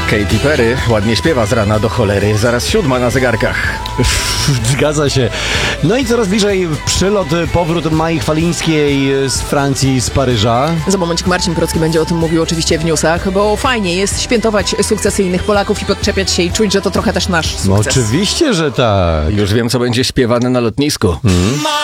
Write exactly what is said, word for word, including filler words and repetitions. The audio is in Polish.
Katy Perry ładnie śpiewa z rana do cholery. Zaraz siódma na zegarkach. Zgadza się. No i coraz bliżej przylot, powrót Mai Chwalińskiej z Francji, z Paryża. Za momencik Marcin Procki będzie o tym mówił oczywiście w newsach, bo fajnie jest świętować sukcesy innych Polaków i podczepiać się i czuć, że to trochę też nasz sukces. No oczywiście, że tak. Już wiem, co będzie śpiewane na lotnisku. Hmm.